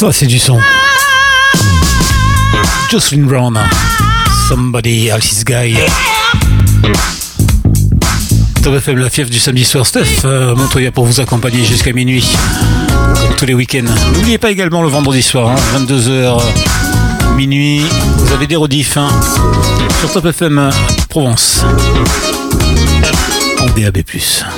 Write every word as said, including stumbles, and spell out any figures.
Ça, c'est du son. Jocelyn Brown, Somebody Else's Guy. Top F M, la fièvre du samedi soir. Steph euh, Montoya pour vous accompagner jusqu'à minuit, comme tous les week-ends. N'oubliez pas également le vendredi soir, hein, vingt-deux heures, minuit, vous avez des rediffs hein, sur Top F M Provence en D A B plus.